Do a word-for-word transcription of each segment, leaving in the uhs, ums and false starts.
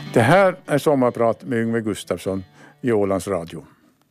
Det här är Sommarprat med Yngve Gustafsson i Ålands Radio.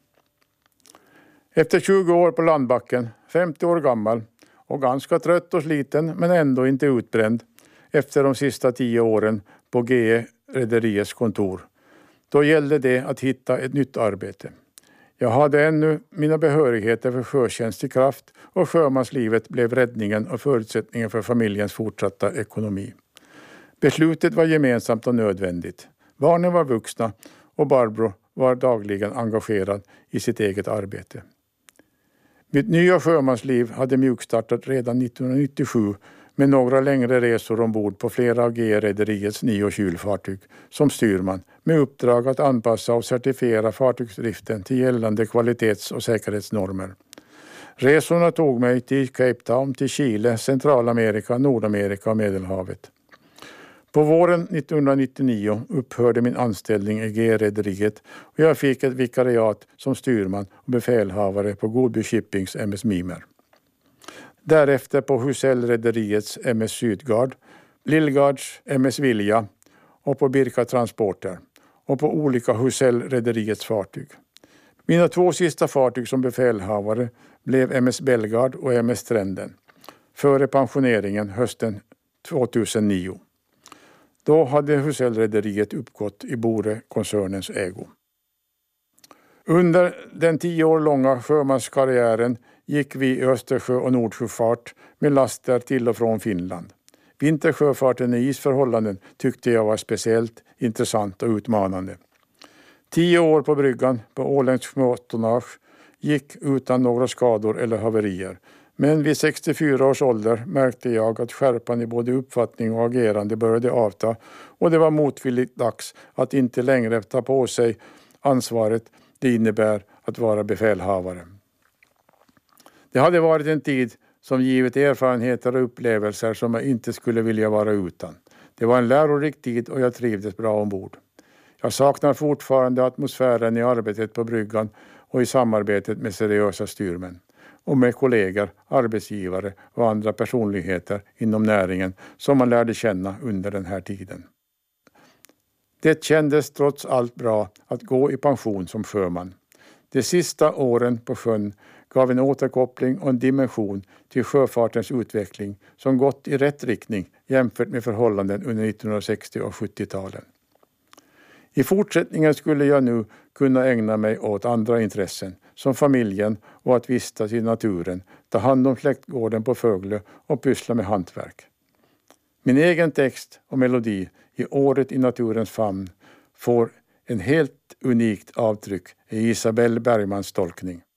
Efter tjugo år på landbacken, femtio år gammal och ganska trött och sliten men ändå inte utbränd efter de sista tio åren på G E-rederiets kontor. Då gällde det att hitta ett nytt arbete. Jag hade ännu mina behörigheter för sjötjänst i kraft och sjömanslivet blev räddningen och förutsättningen för familjens fortsatta ekonomi. Beslutet var gemensamt och nödvändigt. Barnen var vuxna och Barbro var dagligen engagerad i sitt eget arbete. Mitt nya sjömansliv hade mjukstartat redan nittonhundranittiosju med några längre resor ombord på flera av G E-rederiets nio kylfartyg som styrman med uppdrag att anpassa och certifiera fartygsdriften till gällande kvalitets- och säkerhetsnormer. Resorna tog mig till Cape Town, till Chile, Centralamerika, Nordamerika och Medelhavet. På våren nittonhundranittionio upphörde min anställning i G E-rederiet och jag fick ett vikariat som styrman och befälhavare på Godby Shippings M S Mimer. Därefter på Husell-rederiets M S Sydgard, Lillgards M S Vilja och på Birka Transporter och på olika Husell-rederiets fartyg. Mina två sista fartyg som befälhavare blev M S Belgard och M S Trenden före pensioneringen hösten tvåtusennio. Då hade Husell-rederiet uppgått i Bore-koncernens ägo. Under den tio år långa sjömanskarriären gick vi i Östersjö- och Nordsjöfart med laster till och från Finland. Vintersjöfarten i isförhållanden tyckte jag var speciellt intressant och utmanande. Tio år på bryggan på åländskt småtonnage gick utan några skador eller haverier. Men vid sextiofyra års ålder märkte jag att skärpan i både uppfattning och agerande började avta och det var motvilligt dags att inte längre ta på sig ansvaret det innebär att vara befälhavare. Det hade varit en tid som givit erfarenheter och upplevelser som jag inte skulle vilja vara utan. Det var en lärorik tid och jag trivdes bra ombord. Jag saknar fortfarande atmosfären i arbetet på bryggan och i samarbetet med seriösa styrmän och med kollegor, arbetsgivare och andra personligheter inom näringen som man lärde känna under den här tiden. Det kändes trots allt bra att gå i pension som sjöman. De sista åren på sjön gav en återkoppling och en dimension till sjöfartens utveckling som gått i rätt riktning jämfört med förhållanden under nittonhundrasextio- och sjuttio-talen. I fortsättningen skulle jag nu kunna ägna mig åt andra intressen som familjen och att vistas i naturen, ta hand om släktgården på Föglö och pyssla med hantverk. Min egen text och melodi i Året i naturens famn får en helt unikt avtryck i Isabelle Bergmans tolkning.